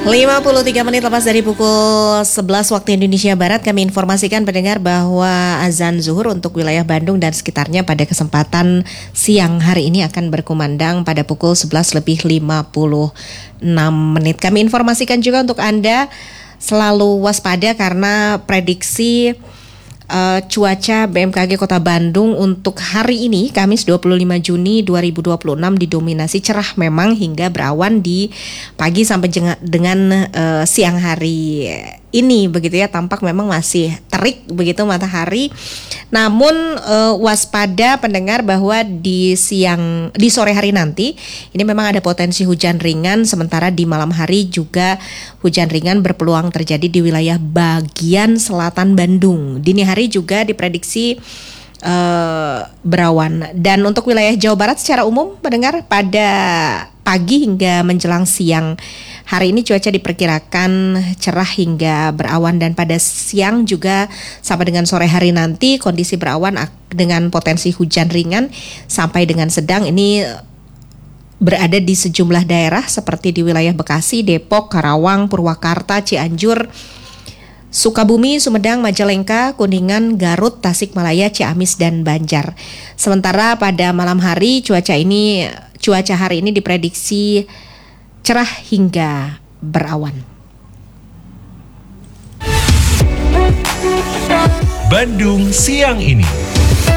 53 menit lepas dari pukul 11 waktu Indonesia Barat, kami informasikan pendengar bahwa azan zuhur untuk wilayah Bandung dan sekitarnya pada kesempatan siang hari ini akan berkumandang pada pukul 11 lebih 56 menit. Kami informasikan juga untuk Anda selalu waspada karena prediksi cuaca BMKG Kota Bandung untuk hari ini Kamis 25 Juni 2026 didominasi cerah memang hingga berawan di pagi sampai dengan siang hari ini begitu ya, tampak memang masih terik begitu matahari. Namun waspada pendengar bahwa di sore hari nanti ini memang ada potensi hujan ringan, sementara di malam hari juga hujan ringan berpeluang terjadi di wilayah bagian selatan Bandung. Dini hari juga diprediksi berawan. Dan untuk wilayah Jawa Barat secara umum pendengar pada pagi hingga menjelang siang hari ini cuaca diperkirakan cerah hingga berawan, dan pada siang juga sampai dengan sore hari nanti kondisi berawan dengan potensi hujan ringan sampai dengan sedang ini berada di sejumlah daerah seperti di wilayah Bekasi, Depok, Karawang, Purwakarta, Cianjur, Sukabumi, Sumedang, Majalengka, Kuningan, Garut, Tasikmalaya, Ciamis, dan Banjar. Sementara pada malam hari cuaca hari ini diprediksi cerah hingga berawan. Bandung siang ini.